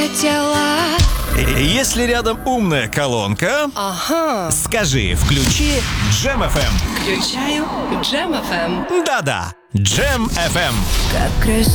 Тела. Если рядом умная колонка, Ага. скажи «включи Джем FM». Включаю Джем FM. Да-да, Джем FM. Как красиво.